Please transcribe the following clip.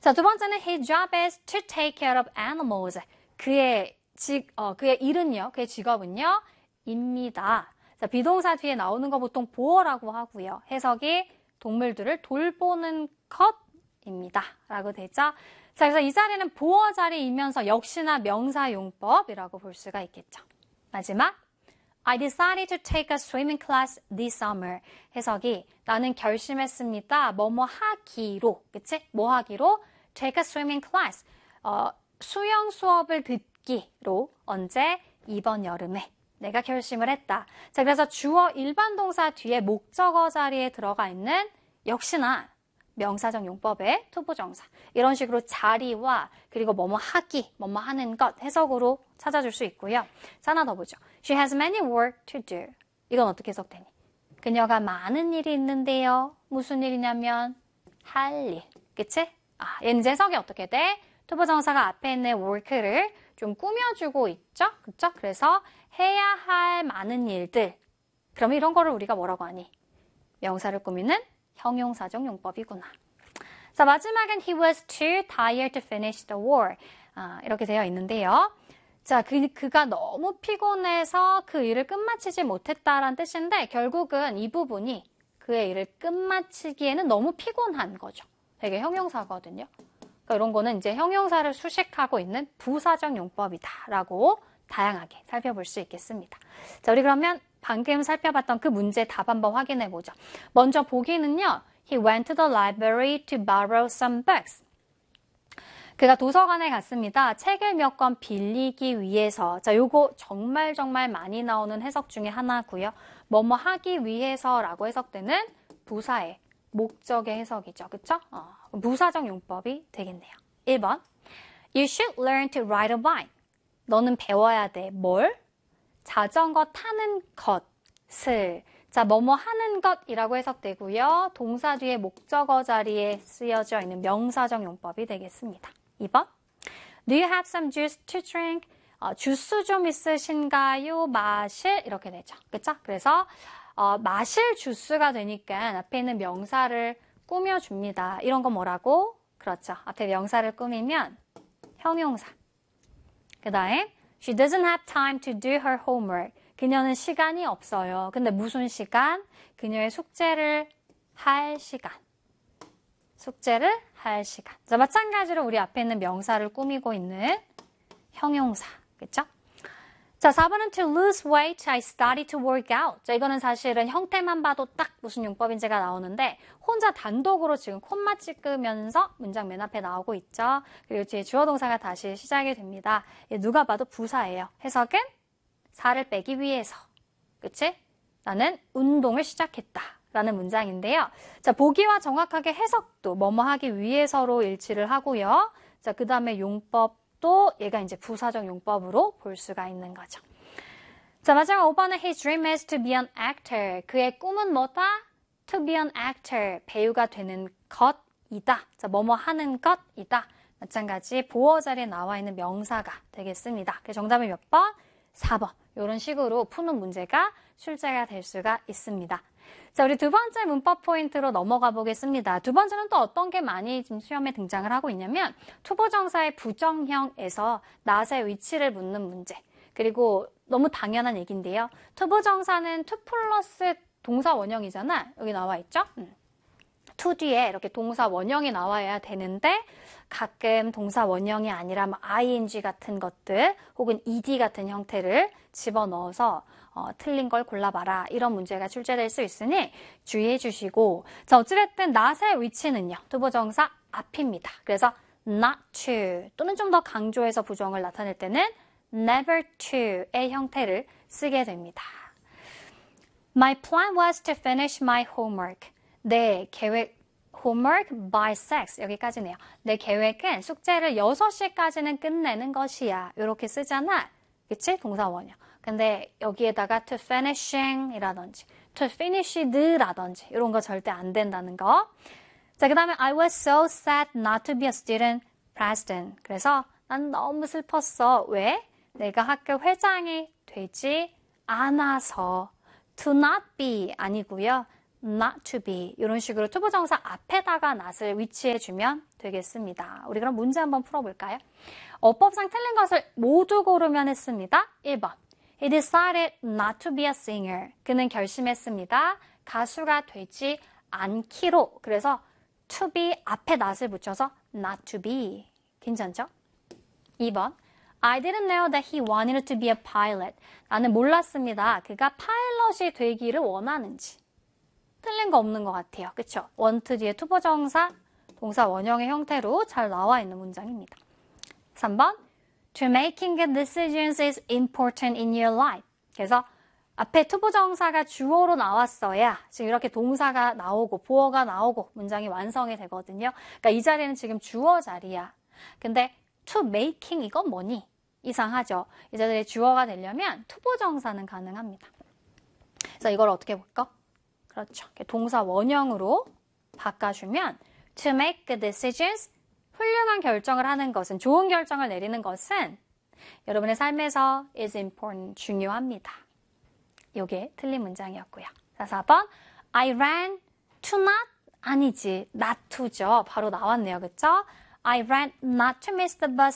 자, 두 번째는 his job is to take care of animals. 그의 일은요, 그의 직업은요, 입니다. 자, 비동사 뒤에 나오는 거 보통 보어라고 하고요. 해석이 동물들을 돌보는 것입니다. 라고 되죠. 자, 그래서 이 자리는 보어 자리이면서 역시나 명사용법이라고 볼 수가 있겠죠. 마지막, I decided to take a swimming class this summer. 해석이 나는 결심했습니다. 뭐뭐 하기로, 그치? 뭐 하기로? Take a swimming class. 수영 수업을 듣기로 언제? 이번 여름에. 내가 결심을 했다. 자, 그래서 주어 일반 동사 뒤에 목적어 자리에 들어가 있는 역시나 명사적 용법의 투부정사. 이런 식으로 자리와 그리고 뭐뭐 하기, 뭐뭐 하는 것 해석으로 찾아줄 수 있고요. 자, 하나 더 보죠. She has many work to do. 이건 어떻게 해석되니? 그녀가 많은 일이 있는데요. 무슨 일이냐면 할 일. 그치? 얘는 이제 해석이 어떻게 돼? 투부정사가 앞에 있는 work를 좀 꾸며주고 있죠? 그쵸? 그래서 해야 할 많은 일들. 그러면 이런 거를 우리가 뭐라고 하니? 명사를 꾸미는 형용사적 용법이구나. 자, 마지막은 he was too tired to finish the war. 이렇게 되어 있는데요. 자, 그가 너무 피곤해서 그 일을 끝마치지 못했다라는 뜻인데 결국은 이 부분이 그의 일을 끝마치기에는 너무 피곤한 거죠. 되게 형용사거든요. 그러니까 이런 거는 이제 형용사를 수식하고 있는 부사적 용법이다라고 다양하게 살펴볼 수 있겠습니다. 자, 우리 그러면 방금 살펴봤던 그 문제 답 한번 확인해 보죠. 먼저 보기는요. He went to the library to borrow some books. 그가 도서관에 갔습니다. 책을 몇 권 빌리기 위해서. 자, 요거 정말 많이 나오는 해석 중에 하나고요. 뭐뭐 하기 위해서라고 해석되는 부사의 목적의 해석이죠. 그쵸? 부사적 용법이 되겠네요. 1번. You should learn to ride a bike. 너는 배워야 돼. 뭘? 자전거 타는 것을. 자, 뭐뭐 하는 것이라고 해석되고요. 동사 뒤에 목적어 자리에 쓰여져 있는 명사적 용법이 되겠습니다. 2번. Do you have some juice to drink? 주스 좀 있으신가요? 마실? 이렇게 되죠. 그쵸? 그래서 마실 주스가 되니까 앞에 있는 명사를 꾸며줍니다. 이런 거 뭐라고? 그렇죠. 앞에 명사를 꾸미면 형용사. 그 다음에 She doesn't have time to do her homework. 그녀는 시간이 없어요. 근데 무슨 시간? 그녀의 숙제를 할 시간. 숙제를 할 시간. 자, 마찬가지로 우리 앞에 있는 명사를 꾸미고 있는 형용사. 그쵸? 자, 4번은 to lose weight, I started to work out. 자, 이거는 사실은 형태만 봐도 딱 무슨 용법인지가 나오는데 혼자 단독으로 지금 콤마 찍으면서 문장 맨 앞에 나오고 있죠. 그리고 뒤에 주어 동사가 다시 시작이 됩니다. 누가 봐도 부사예요. 해석은 살을 빼기 위해서. 그치? 나는 운동을 시작했다. 라는 문장인데요. 자, 보기와 정확하게 해석도 뭐뭐 하기 위해서로 일치를 하고요. 자, 그 다음에 용법도 얘가 이제 부사적 용법으로 볼 수가 있는 거죠. 자, 마지막 5번은 His dream is to be an actor. 그의 꿈은 뭐다? To be an actor. 배우가 되는 것이다. 자, 뭐뭐 하는 것이다. 마찬가지 보어 자리에 나와 있는 명사가 되겠습니다. 그 정답은 몇 번? 4번. 이런 식으로 푸는 문제가 출제가 될 수가 있습니다. 자, 우리 두 번째 문법 포인트로 넘어가 보겠습니다. 두 번째는 또 어떤 게 많이 지금 시험에 등장을 하고 있냐면 투부정사의 부정형에서 not의 위치를 묻는 문제. 그리고 너무 당연한 얘기인데요. 투부정사는 to 플러스 동사 원형이잖아. 여기 나와 있죠? to 뒤에 이렇게 동사 원형이 나와야 되는데 가끔 동사 원형이 아니라 ing 같은 것들 혹은 ed 같은 형태를 집어넣어서 틀린 걸 골라봐라. 이런 문제가 출제될 수 있으니 주의해 주시고 자, 어찌됐든 not의 위치는요. 투부정사 앞입니다. 그래서 not to 또는 좀 더 강조해서 부정을 나타낼 때는 never to의 형태를 쓰게 됩니다. My plan was to finish my homework. 내 계획 homework by 6 여기까지네요. 내 계획은 숙제를 6시까지는 끝내는 것이야. 이렇게 쓰잖아. 그치? 동사 원형. 근데 여기에다가 to finishing 이라든지 to finished라든지 이런 거 절대 안 된다는 거. 자, 그 다음에 I was so sad not to be a student president. 그래서 난 너무 슬펐어. 왜? 내가 학교 회장이 되지 않아서 to not be 아니고요. not to be 이런 식으로 투부정사 앞에다가 not을 위치해주면 되겠습니다. 우리 그럼 문제 한번 풀어볼까요? 어법상 틀린 것을 모두 고르면 했습니다. 1번 He decided not to be a singer. 그는 결심했습니다. 가수가 되지 않기로. 그래서 to be 앞에 not을 붙여서 not to be. 괜찮죠? 2번 I didn't know that he wanted to be a pilot. 나는 몰랐습니다. 그가 파일럿이 되기를 원하는지. 틀린 거 없는 것 같아요. 그쵸? want 뒤에 투부정사, 동사 원형의 형태로 잘 나와 있는 문장입니다. 3번 To making good decisions is important in your life. 그래서 앞에 투부정사가 주어로 나왔어야 지금 이렇게 동사가 나오고 보어가 나오고 문장이 완성이 되거든요. 그러니까 이 자리는 지금 주어 자리야. 근데 to making 이건 뭐니? 이상하죠. 이 자리에 주어가 되려면 투부정사는 가능합니다. 그래서 이걸 어떻게 볼까? 그렇죠. 동사 원형으로 바꿔주면 to make good decisions 훌륭한 결정을 하는 것은 좋은 결정을 내리는 것은 여러분의 삶에서 is important 중요합니다. 이게 틀린 문장이었고요. 자, 4번 I ran to not 아니지 not to죠. 바로 나왔네요. 그쵸? I ran not to miss the bus